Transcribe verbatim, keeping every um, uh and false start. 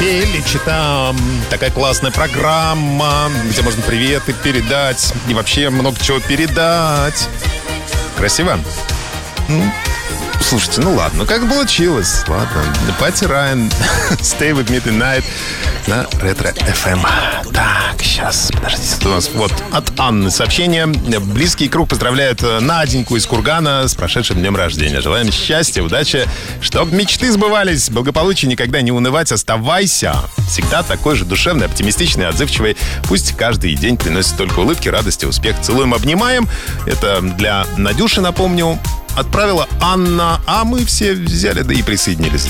Фелич, это такая классная программа, где можно приветы передать и вообще много чего передать. Красиво? Ну, слушайте, ну ладно, как получилось. Ладно, Пати Райан, Stay With Me Tonight на Ретро-эф эм. Так, сейчас, подождите, у нас вот от Анны сообщение. Близкий круг поздравляют Наденьку из Кургана с прошедшим днем рождения. Желаем счастья, удачи, чтобы мечты сбывались, благополучия, никогда не унывать, оставайся всегда такой же душевный, оптимистичный, отзывчивый. Пусть каждый день приносит только улыбки, радости, успех. Целуем, обнимаем. Это для Надюши, напомню, отправила Анна, а мы все взяли, да и присоединились.